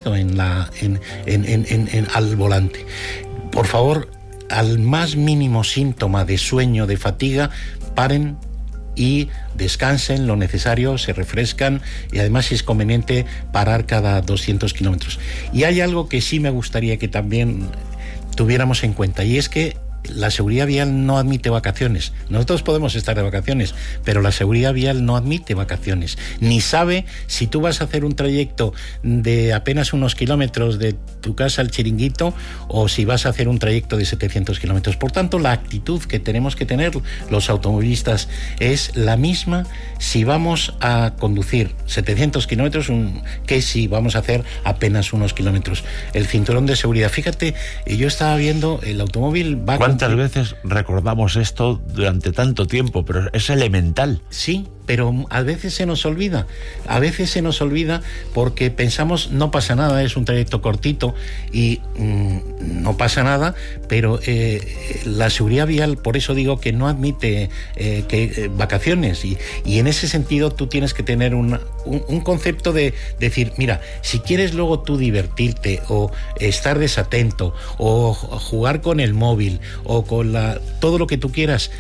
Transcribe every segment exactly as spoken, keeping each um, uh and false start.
rato en la, en, en, en, en, en, al volante. Por favor, al más mínimo síntoma de sueño, de fatiga, paren y descansen lo necesario, se refrescan, y además, si es conveniente, parar cada doscientos kilómetros. Y hay algo que sí me gustaría que también tuviéramos en cuenta, y es que la seguridad vial no admite vacaciones. Nosotros podemos estar de vacaciones, pero la seguridad vial no admite vacaciones. Ni sabe si tú vas a hacer un trayecto de apenas unos kilómetros de tu casa al chiringuito o si vas a hacer un trayecto de setecientos kilómetros. Por tanto, la actitud que tenemos que tener los automovilistas es la misma si vamos a conducir setecientos kilómetros que si vamos a hacer apenas unos kilómetros. El cinturón de seguridad. Fíjate, yo estaba viendo, el automóvil va... ¿Cuántas veces recordamos esto durante tanto tiempo? Pero es elemental. Sí, pero a veces se nos olvida. A veces se nos olvida porque pensamos no pasa nada, es un trayecto cortito y mmm, no pasa nada, pero eh, la seguridad vial, por eso digo que no admite eh, que, eh, vacaciones y, y en ese sentido tú tienes que tener una, un, un concepto de decir, mira, si quieres luego tú divertirte o estar desatento o jugar con el móvil o con la, todo lo que tú quieras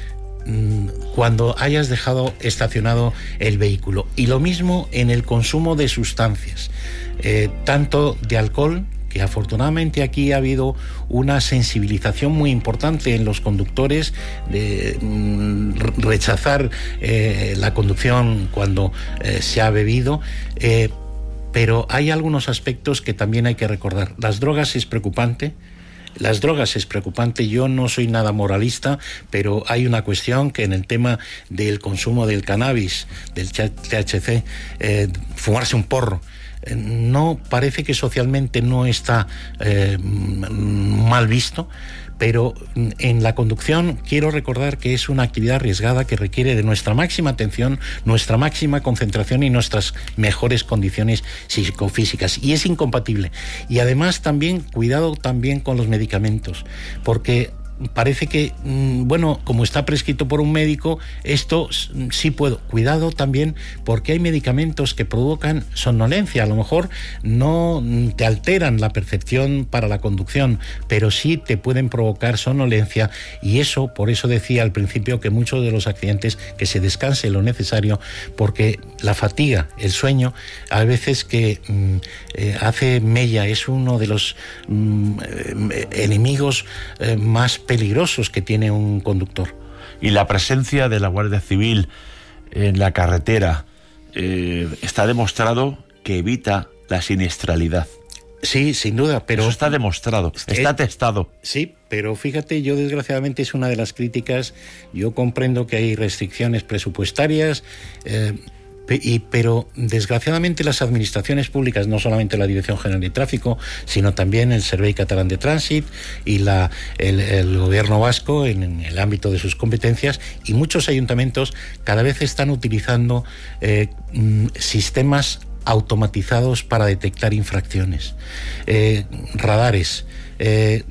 cuando hayas dejado estacionado el vehículo. Y lo mismo en el consumo de sustancias, eh, tanto de alcohol, que afortunadamente aquí ha habido una sensibilización muy importante en los conductores de mm, rechazar eh, la conducción cuando eh, se ha bebido, eh, pero hay algunos aspectos que también hay que recordar. Las drogas es preocupante. Las drogas es preocupante, yo no soy nada moralista, pero hay una cuestión que en el tema del consumo del cannabis, del T H C, eh, fumarse un porro, eh, no parece que socialmente no está eh, mal visto, pero en la conducción quiero recordar que es una actividad arriesgada que requiere de nuestra máxima atención, nuestra máxima concentración y nuestras mejores condiciones psicofísicas, y es incompatible. Y además también cuidado también con los medicamentos, porque parece que, bueno, como está prescrito por un médico, esto sí puedo. Cuidado también, porque hay medicamentos que provocan somnolencia. A lo mejor no te alteran la percepción para la conducción, pero sí te pueden provocar somnolencia, y eso, por eso decía al principio que muchos de los accidentes, que se descanse lo necesario, porque la fatiga, el sueño, a veces que mm, eh, hace mella, es uno de los mm, eh, enemigos eh, más peligrosos que tiene un conductor. Y la presencia de la Guardia Civil en la carretera, eh, está demostrado que evita la siniestralidad. Sí, sin duda, pero... Eso está demostrado, está eh, testado. Sí, pero fíjate, yo desgraciadamente es una de las críticas. Yo comprendo que hay restricciones presupuestarias, eh, Y, pero desgraciadamente las administraciones públicas, no solamente la Dirección General de Tráfico, sino también el Servei Catalán de Trànsit y la, el, el gobierno vasco en, en el ámbito de sus competencias, y muchos ayuntamientos cada vez están utilizando eh, sistemas automatizados para detectar infracciones, eh, radares, eh,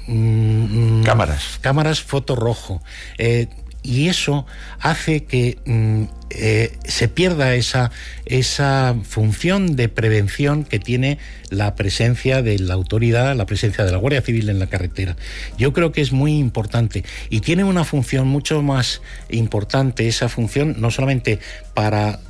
mm, cámaras, cámaras fotorrojo, eh, y eso hace que mm, eh, se pierda esa, esa función de prevención que tiene la presencia de la autoridad, la presencia de la Guardia Civil en la carretera. Yo creo que es muy importante y tiene una función mucho más importante, esa función no solamente para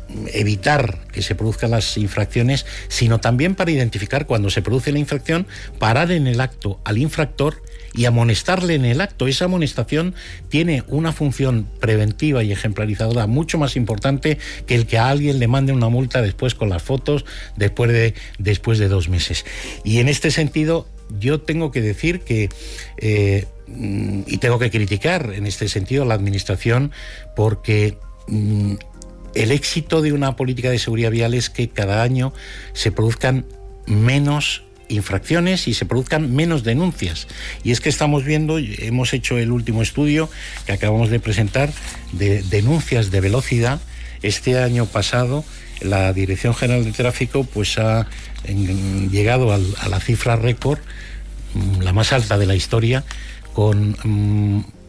evitar que se produzcan las infracciones, sino también para identificar cuando se produce la infracción, parar en el acto al infractor y amonestarle en el acto. Esa amonestación tiene una función preventiva y ejemplarizadora mucho más importante que el que a alguien le mande una multa después con las fotos, después de, después de dos meses. Y en este sentido, yo tengo que decir que, eh, y tengo que criticar en este sentido a la Administración, porque mm, el éxito de una política de seguridad vial es que cada año se produzcan menos infracciones y se produzcan menos denuncias. Y es que estamos viendo, hemos hecho el último estudio que acabamos de presentar de denuncias de velocidad. Este año pasado la Dirección General de Tráfico pues ha en, llegado al, a la cifra récord, la más alta de la historia, con um,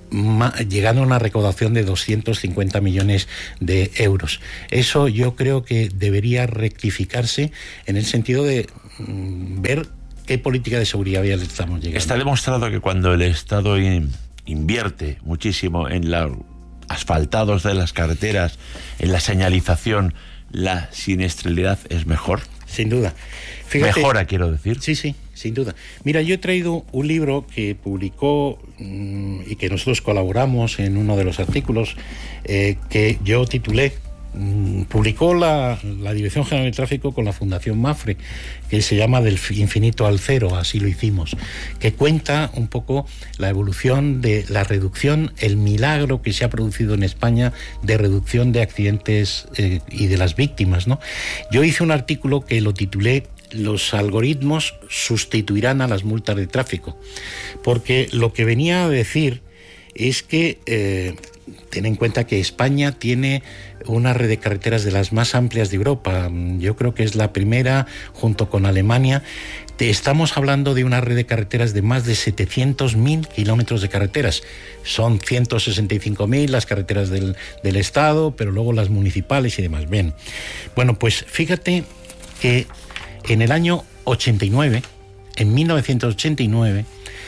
llegando a una recaudación de doscientos cincuenta millones de euros. Eso yo creo que debería rectificarse en el sentido de mm, ver qué política de seguridad vial estamos llegando. Está demostrado que cuando el Estado in, invierte muchísimo en los asfaltados de las carreteras, en la señalización, la siniestralidad es mejor. Sin duda. Fíjate, Mejora, quiero decir. Sí, sí, sin duda. Mira, yo he traído un libro que publicó mmm, y que nosotros colaboramos en uno de los artículos eh, que yo titulé, mmm, publicó la, la Dirección General de Tráfico con la Fundación MAFRE, que se llama Del infinito al cero, así lo hicimos, que cuenta un poco la evolución de la reducción, el milagro que se ha producido en España de reducción de accidentes eh, y de las víctimas, ¿no? Yo hice un artículo que lo titulé Los algoritmos sustituirán a las multas de tráfico, porque lo que venía a decir es que eh, ten en cuenta que España tiene una red de carreteras de las más amplias de Europa. Yo creo que es la primera, junto con Alemania. Estamos hablando de una red de carreteras de más de setecientos mil kilómetros de carreteras. Son ciento sesenta y cinco mil las carreteras del, del Estado, pero luego las municipales y demás. Bien, bueno, pues fíjate que en el año ochenta y nueve, en mil novecientos ochenta y nueve,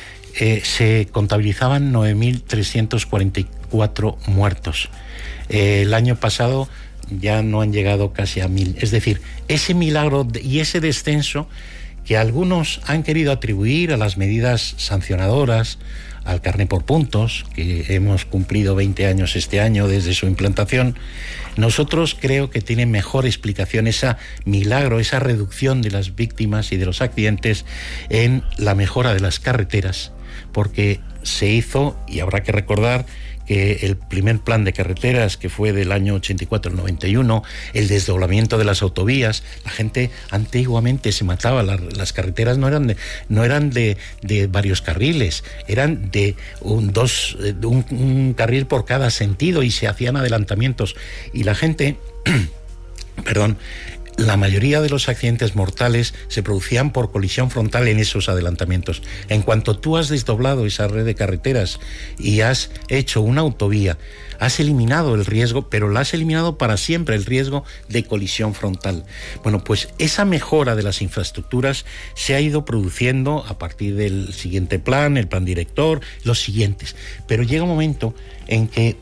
eh, se contabilizaban nueve mil trescientos cuarenta y cuatro muertos. Eh, el año pasado ya no han llegado casi a mil. Es decir, ese milagro y ese descenso que algunos han querido atribuir a las medidas sancionadoras, al carné por puntos, que hemos cumplido veinte años este año desde su implantación, nosotros creo que tiene mejor explicación ese milagro, esa reducción de las víctimas y de los accidentes en la mejora de las carreteras, porque se hizo, y habrá que recordar, que el primer plan de carreteras, que fue del año ochenta y cuatro al noventa y uno, el desdoblamiento de las autovías, la gente antiguamente se mataba, la, las carreteras no eran de, no eran de, de varios carriles, eran de un, dos, de un, un carril por cada sentido y se hacían adelantamientos y la gente, perdón, la mayoría de los accidentes mortales se producían por colisión frontal en esos adelantamientos. En cuanto tú has desdoblado esa red de carreteras y has hecho una autovía, has eliminado el riesgo, pero la has eliminado para siempre, el riesgo de colisión frontal. Bueno, pues esa mejora de las infraestructuras se ha ido produciendo a partir del siguiente plan, el plan director, los siguientes. Pero llega un momento en que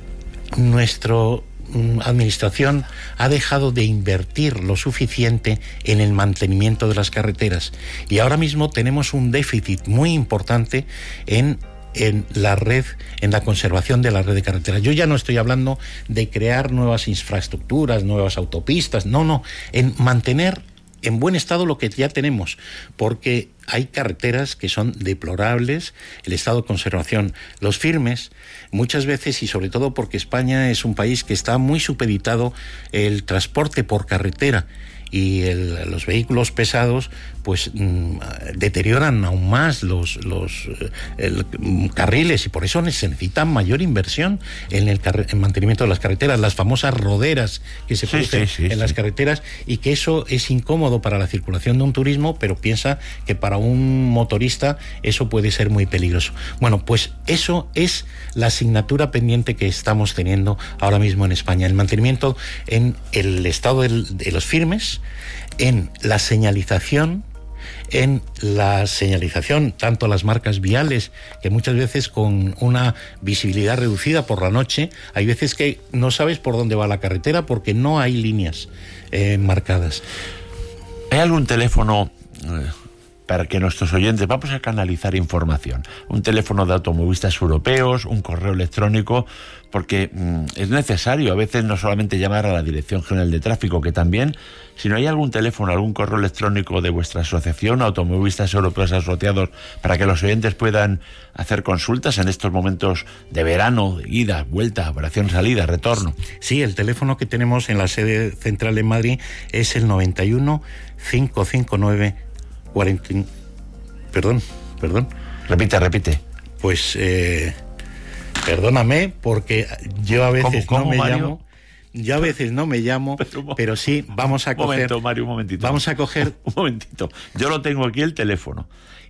nuestro administración ha dejado de invertir lo suficiente en el mantenimiento de las carreteras y ahora mismo tenemos un déficit muy importante en en la red, en la conservación de la red de carreteras. Yo ya no estoy hablando de crear nuevas infraestructuras, nuevas autopistas, no, no, en mantener en buen estado lo que ya tenemos, porque hay carreteras que son deplorables, el estado de conservación, los firmes, muchas veces y sobre todo porque España es un país que está muy supeditado el transporte por carretera y el, los vehículos pesados pues mmm, deterioran aún más los, los el, carriles y por eso se necesita mayor inversión en el en mantenimiento de las carreteras, las famosas roderas que se producen sí, sí, sí, en sí. las carreteras y que eso es incómodo para la circulación de un turismo, pero piensa que para un motorista eso puede ser muy peligroso. Bueno, pues eso es la asignatura pendiente que estamos teniendo ahora mismo en España, el mantenimiento en el estado del, de los firmes, en la señalización, en la señalización, tanto las marcas viales, que muchas veces con una visibilidad reducida por la noche, hay veces que no sabes por dónde va la carretera porque no hay líneas eh, marcadas. ¿Hay algún teléfono eh, para que nuestros oyentes, vamos a canalizar información, un teléfono de automovilistas europeos, un correo electrónico, porque mmm, es necesario a veces no solamente llamar a la Dirección General de Tráfico, que también, sino hay algún teléfono, algún correo electrónico de vuestra asociación, Automovilistas Europeos Asociados, para que los oyentes puedan hacer consultas en estos momentos de verano, de ida, vuelta, operación, salida, retorno. Sí, el teléfono que tenemos en la sede central en Madrid es el noventa y uno, cinco cinco nueve, cuarenta. Perdón, perdón. Repite, repite. Pues, eh, perdóname, porque yo a veces ¿Cómo, cómo, no me Mario? llamo... Yo a veces no me llamo, pero, pero sí, vamos a coger... Un momento, Mario, un momentito. Vamos a coger... Un momentito. Yo lo tengo aquí el teléfono.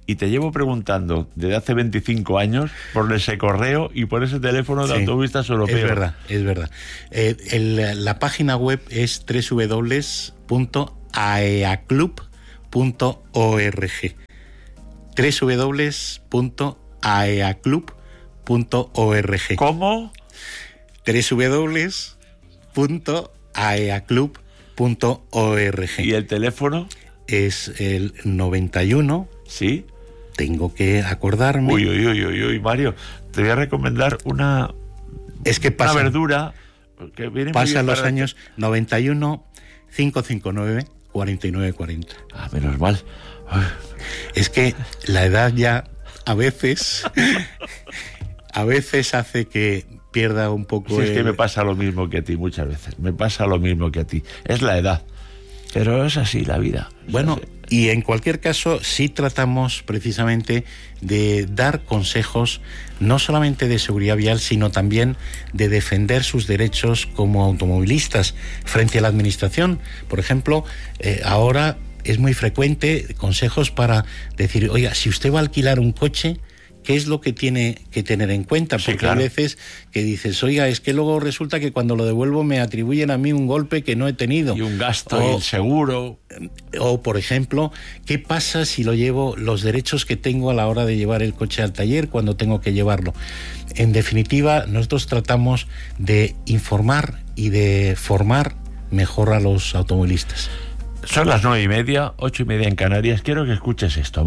y te llevo preguntando desde hace veinticinco años por ese correo y por ese teléfono de sí, automovilistas europeos. Es verdad, es verdad. Eh, el, la página web es doble u doble u doble u punto a e a club punto org. doble u doble u doble u punto a e a club punto org. ¿Cómo? doble u doble u doble u punto a e a club punto org. ¿Y el teléfono? Es el noventa y uno. ¿Sí? Tengo que acordarme. Uy, uy, uy, uy, uy, Mario, te voy a recomendar una, es que pasa, una verdura que viene pasan los para... años noventa y uno, cinco cinco nueve, cuarenta y nueve cuarenta. Ah, menos mal. Uy. Es que la edad ya a veces a veces hace que pierda un poco. Sí, el... es que me pasa lo mismo que a ti muchas veces. Me pasa lo mismo que a ti. Es la edad. Pero es así la vida. Bueno, y en cualquier caso sí tratamos precisamente de dar consejos no solamente de seguridad vial, sino también de defender sus derechos como automovilistas frente a la administración. Por ejemplo, eh, ahora es muy frecuente consejos para decir, oiga, si usted va a alquilar un coche, ¿qué es lo que tiene que tener en cuenta? Porque sí, claro, hay veces que dices, oiga, es que luego resulta que cuando lo devuelvo me atribuyen a mí un golpe que no he tenido. Y un gasto, o, y el seguro. O, por ejemplo, ¿qué pasa si lo llevo, los derechos que tengo a la hora de llevar el coche al taller cuando tengo que llevarlo? En definitiva, nosotros tratamos de informar y de formar mejor a los automovilistas. Son las nueve y media, ocho y media en Canarias. Quiero que escuches esto.